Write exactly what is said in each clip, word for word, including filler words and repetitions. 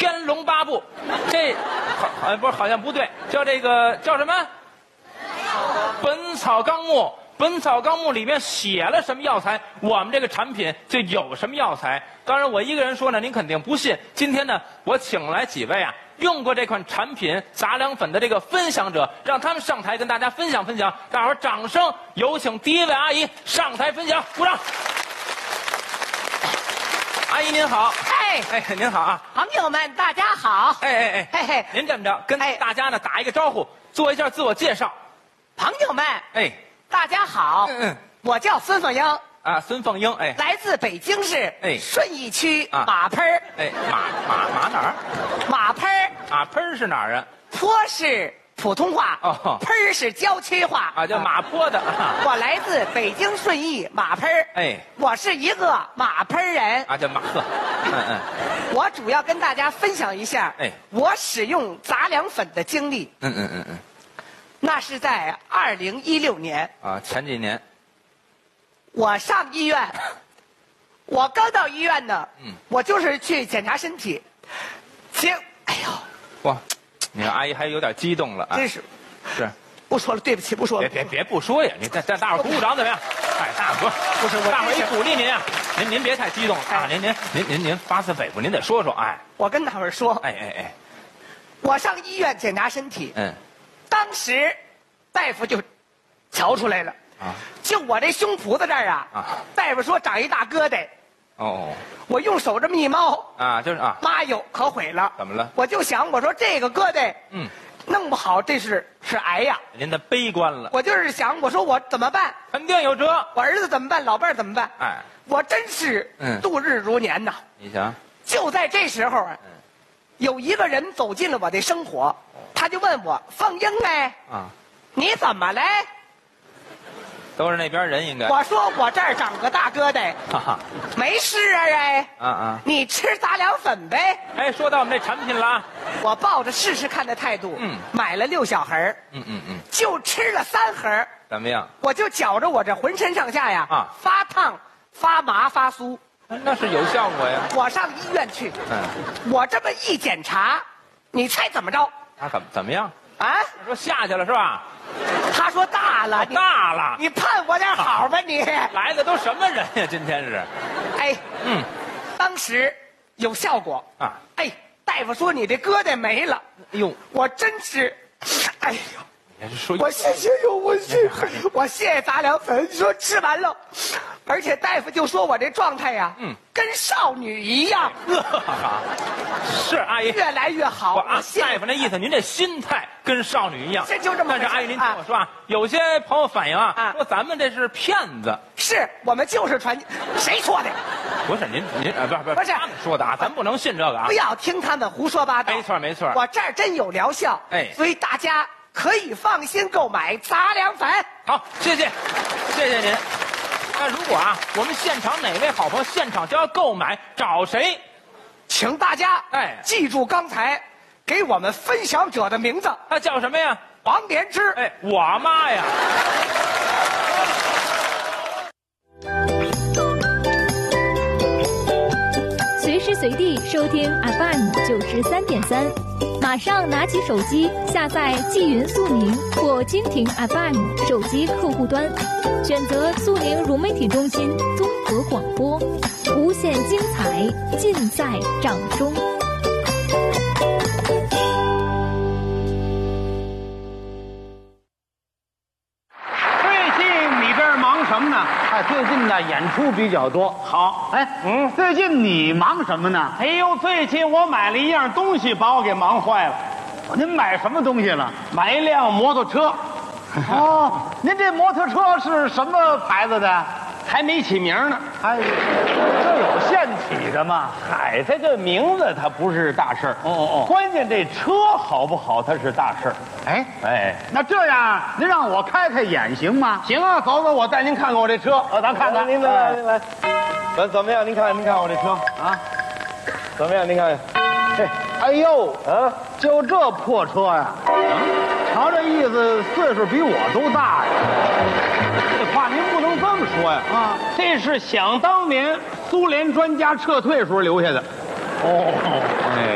天龙八部，这好好像不是好像不对，叫这个叫什么？本草纲目。本草纲目里面写了什么药材，我们这个产品就有什么药材。当然我一个人说呢，您肯定不信。今天呢，我请来几位啊用过这款产品杂粮粉的这个分享者，让他们上台跟大家分享分享。大伙儿掌声有请第一位阿姨上台分享，鼓掌。阿姨您好。 哎哎，您好啊， 朋友们大家好。 哎哎哎， 嘿嘿， 您这么着跟哎大家呢打一个招呼，做一下自我介绍。 朋友们哎， 大家好。 嗯嗯我叫孙凤英， 啊，孙凤英，哎来自北京市哎顺义区啊马坡儿。 哎，马马马哪儿？ 马坡儿马喷儿是哪儿啊？ 坡是普通话， 哦坡儿是郊区话啊，叫马坡的。啊我来自北京顺义马坡儿。 哎， 我是一个马坡儿人。 啊，叫马呵。嗯嗯， 我主要跟大家分享一下， 哎我使用杂粮粉的经历。 嗯嗯嗯嗯， 那是在二零一六年， 啊，前几年， 我上医院，我刚到医院呢， 嗯我就是去检查身体，结，哎呦， 哇，你看阿姨还有点激动了啊。 真是， 是， 不说了，对不起，不说了。 别别别不说呀，你再再大伙儿鼓鼓掌怎么样？哎，大伙儿不是我大伙儿一真是鼓励您啊，您您别太激动了啊， 哎您您您您您发自肺腑，您得说说，哎我跟大伙儿说， 哎哎哎， 我上医院检查身体， 嗯当时大夫就瞧出来了， 啊就我这胸脯子这儿啊， 啊大夫说长一大疙瘩， 哦我用手这么一摸， 啊，就是啊， 妈哟，可毁了！ 怎么了？ 我就想，我说这个疙瘩， 嗯， 弄不好这是是癌呀。 您的悲观了， 我就是想，我说我怎么办？ 肯定有辙。 我儿子怎么办？老伴儿怎么办？ 哎， 我真是嗯度日如年呐！ 你瞧， 就在这时候啊， 嗯有一个人走进了我的生活，他就问我：“凤英哎， 啊， 你怎么了？” 都是那边人应该。 我说：“我这儿长个大疙瘩， 哈哈， 没事啊哎， 啊啊， 你吃杂粮粉呗。” 哎，说到我们这产品了啊， 我抱着试试看的态度， 嗯买了六小盒儿， 嗯嗯嗯， 就吃了三盒儿， 怎么样？ 我就觉着我这浑身上下呀， 啊发烫、发麻、发酥。 那是有效果呀。 我上医院去， 嗯， 我这么一检查，你猜怎么着？ 他怎么怎么样？ 啊？ 说下去了是吧？ 他说大了，你大了， 你盼我点好吧你？ 来的都什么人呀？今天是， 哎， 嗯当时有效果啊。 哎，大夫说你这疙瘩没了， 哎呦， 我真是，哎呦。 你是说我谢谢哟，我谢我谢谢杂粮粉。你说吃完了，而且大夫就说我这状态呀， 嗯， 跟少女一样， 是阿姨， 越来越好。 我啊， 谢大夫那意思，您这心态跟少女一样。 这就这么回事但是阿姨，您听我说啊，有些朋友反映啊， 啊说咱们这是骗子。 是我们就是传，谁说的？ 不是您您呃不是不是不是他们说的啊，咱不能信这个啊不。要听他们胡说八道。 没错没错。 我这儿真有疗效， 哎所以大家可以放心购买杂粮粉。 好，谢谢，谢谢您。那如果啊，我们现场哪位好朋友现场就要购买，找谁？ 请大家哎记住刚才给我们分享者的名字， 他叫什么呀？ 王连之。 哎，我妈呀！ 随时随地收听 F M 九十三点三，马上拿起手机下载纪云苏宁或蜻蜓 F M 手机客户端，选择苏宁融媒体中心综合广播，无限精彩尽在掌中。 最近你这儿忙什么呢？ 哎，最近呢演出比较多。 好， 哎， 嗯最近你忙什么呢？ 哎呦，最近我买了一样东西，把我给忙坏了。 您买什么东西了？ 买一辆摩托车， 哦，您这摩托车是什么牌子的？ 还没起名呢。 哎，这有现起的吗？ 嗨，这个名字它不是大事儿， 哦哦哦关键这车好不好，它是大事儿。 哎， 哎， 那这样您让我开开眼行吗？ 行啊，走走，我带您看看我这车。 呃咱看看您来， 哎您来，怎怎么样？您看，您看我这车啊， 怎么样？您看， 嘿，哎呦， 啊， 就这破车呀、瞧这意思，岁数比我都大呀。 这话您不能这么说呀。 啊， 这是想当年苏联专家撤退时候留下的。 哦， 哎，苏联。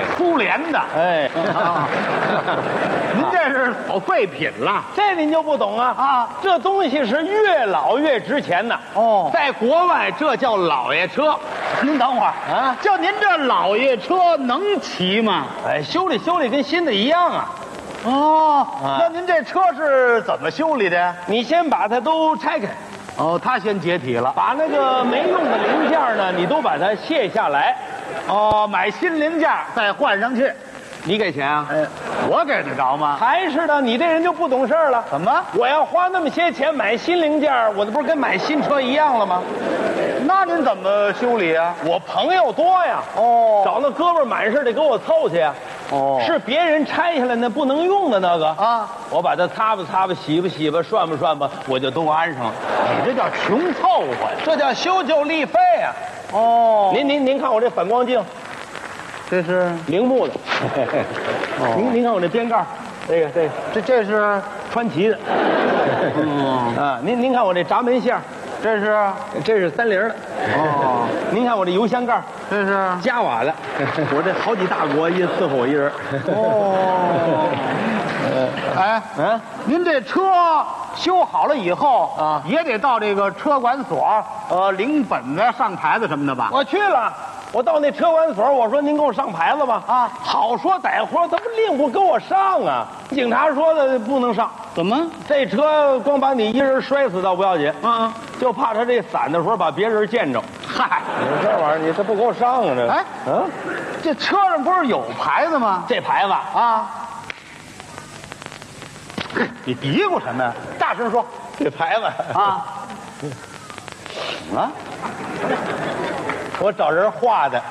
廉的。 哎， 您这是老废品了。 这您就不懂啊啊！这东西是越老越值钱呐。 哦在国外这叫老爷车。 您等会儿啊就您这老爷车能骑吗？ 哎，修理修理跟新的一样啊。 哦， 啊那您这车是怎么修理的？ 你先把它都拆开， 哦，他先解体了。 把那个没用的零件呢，你都把它卸下来。 哦，买新零件再换上去。 你给钱啊？ 哎，我给得着吗？ 还是的，你这人就不懂事儿了。 怎么？ 我要花那么些钱买新零件，我这不是跟买新车一样了吗？ 那您怎么修理啊？ 我朋友多呀， 哦找那哥们儿满事得给我凑去呀。 哦是别人拆下来那不能用的那个啊， 我把它擦吧擦吧、洗吧洗吧、涮吧涮吧，我就都安上了。 你这叫穷凑合呀。 这叫修旧立废呀。 哦您您您看我这反光镜， 这是铃木的。您您看我这边盖儿，这个这个这这是川崎的。 嗯啊，您您看我这闸门线儿， 这是这是三菱的。 哦， 您看我这油箱盖儿， 这是加瓦的。我这好几大国一伺候我一人。 哦。哎， 嗯， 您这车修好了以后啊也得到这个车管所呃领本子、上牌子什么的吧？ 我去了。我到那车管所，我说您给我上牌子吧。 啊好说歹活，他不另不给我上啊？警察说的不能上， 怎么？ 这车光把你一人摔死倒不要紧， 嗯， 就怕他这散的时候把别人见着。 嗨， 你这玩意儿，你这不给我上啊？这哎嗯， 这车上不是有牌子吗？ 这牌子啊，你嘀咕什么呀？大声说这牌子啊！怎么了？ 我找人画的。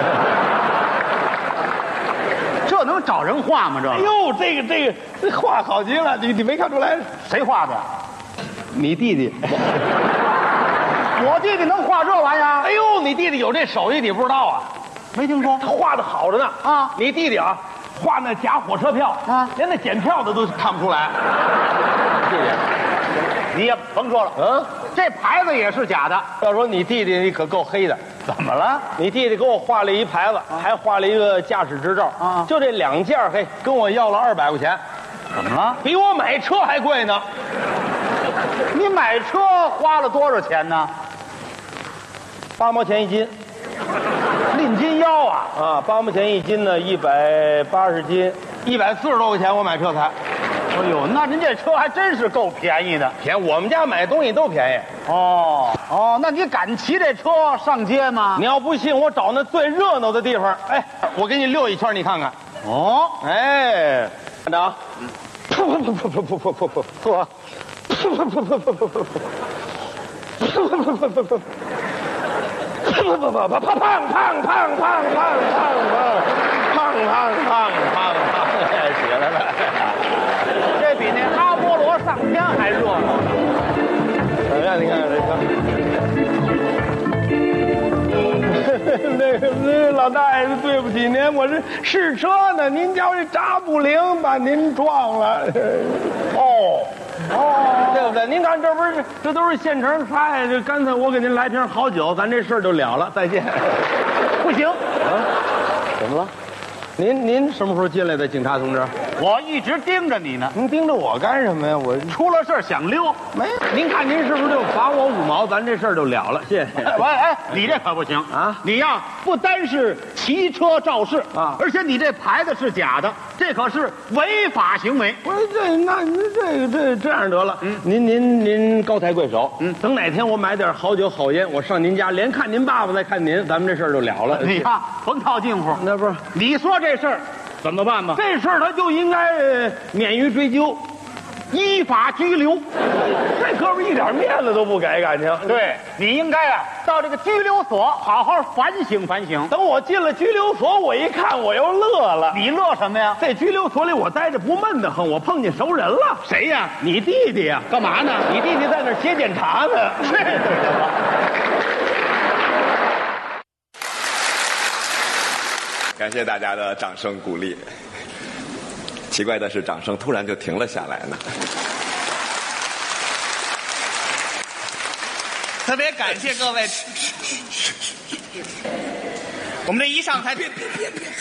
这能找人画吗？这哎呦，这个这个这画好极了，你你没看出来？ 谁画的？ 你弟弟。 我弟弟能画这玩意儿？ 哎呦，你弟弟有这手艺，你不知道啊？ 没听说他画的好着呢啊你弟弟啊，画那假火车票啊连那检票的都看不出来。弟弟， 你也甭说了， 嗯， 这牌子也是假的。 要说你弟弟，你可够黑的。 怎么了？ 你弟弟给我画了一牌子，还画了一个驾驶执照啊就这两件儿嘿，跟我要了二百块钱， 怎么了？ 比我买车还贵呢。 你买车花了多少钱呢？ 八毛钱一斤论斤腰啊！ 啊，八毛钱一斤呢，一百八十斤，一百四十多块钱我买这才哎呦，那您这车还真是够便宜的。 便宜。我们家买东西都便宜。 哦哦，那你敢骑这车上街吗？ 你要不信，我找那最热闹的地方，哎，我给你溜一圈，你看看。 哦， 哎，看着啊，噗噗噗噗噗噗噗噗噗，噗，噗噗噗噗噗噗噗，噗噗噗噗噗噗，噗噗噗噗噗噗，砰砰砰砰砰砰砰砰砰砰，起来了， 这比那阿波罗上天还热闹呢。 让你看看这车。那个那老大爷，对不起您，我这试车呢，您家这闸不灵，把您撞了。哦哦，对不对？您看这不是这都是现成菜，这干脆我给您来瓶好酒，咱这事儿就了了。再见。 不行， 啊？怎么了？您您什么时候进来的，警察同志？ 我一直盯着你呢。 您盯着我干什么呀？我出了事儿想溜， 没。您看您是不是就罚我五毛，咱这事儿就了了？谢谢。 喂哎，你这可不行啊你呀，不单是骑车肇事啊而且你这牌子是假的，这可是违法行为。 不是这，那您这个这这样得了，嗯，您您您高抬贵手，嗯，等哪天我买点好酒好烟，我上您家，连看您爸爸再看您，咱们这事儿就了了。 你呀，甭套近乎。 那不是你说这事儿怎么办吧？ 这事儿，他就应该呃免于追究， 依法拘留。 这哥们儿一点面子都不给，感情。 对，你应该啊，到这个拘留所好好反省反省。 等我进了拘留所，我一看我又乐了。 你乐什么呀？ 在拘留所里我待着不闷得很，我碰见熟人了。 谁呀？ 你弟弟呀？ 干嘛呢？ 你弟弟在那儿写检查呢。 这感谢大家的掌声鼓励。奇怪的是，掌声突然就停了下来呢。 特别感谢各位。我们这一上台，别别别别。